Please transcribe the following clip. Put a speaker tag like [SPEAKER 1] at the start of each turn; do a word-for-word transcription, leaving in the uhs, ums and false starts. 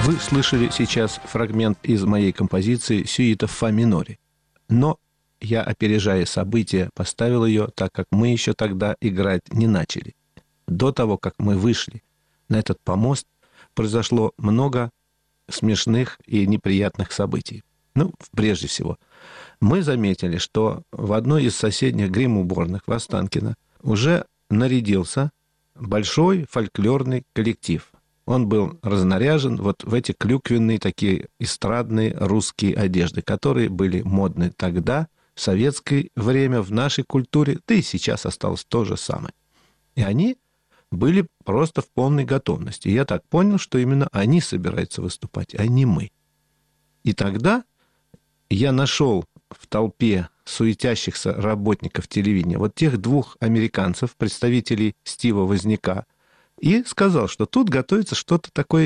[SPEAKER 1] Вы слышали сейчас фрагмент из моей композиции «Сюита в фа миноре». Но я, опережая события, поставил ее, так как мы еще тогда играть не начали. До того, как мы вышли на этот помост, произошло много смешных и неприятных событий. Ну, прежде всего, мы заметили, что в одной из соседних грим-уборных в Останкино уже нарядился большой фольклорный коллектив. Он был разнаряжен вот в эти клюквенные такие эстрадные русские одежды, которые были модны тогда, в советское время, в нашей культуре, да и сейчас осталось то же самое. И они были просто в полной готовности. Я так понял, что именно они собираются выступать, а не мы. И тогда я нашел в толпе суетящихся работников телевидения вот тех двух американцев, представителей Стива Возняка, и сказал, что тут готовится что-то такое